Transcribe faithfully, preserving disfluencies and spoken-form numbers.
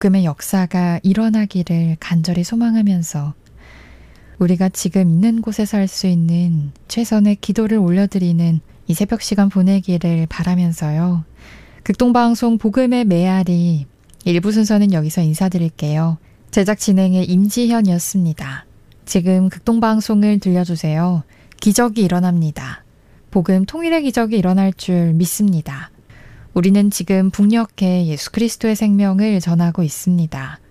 복음의 역사가 일어나기를 간절히 소망하면서 우리가 지금 있는 곳에서 할 수 있는 최선의 기도를 올려드리는 이 새벽 시간 보내기를 바라면서요. 극동방송 복음의 메아리 일부 순서는 여기서 인사드릴게요. 제작 진행의 임지현이었습니다. 지금 극동방송을 들려주세요. 기적이 일어납니다. 복음 통일의 기적이 일어날 줄 믿습니다. 우리는 지금 북녘에 예수 그리스도의 생명을 전하고 있습니다.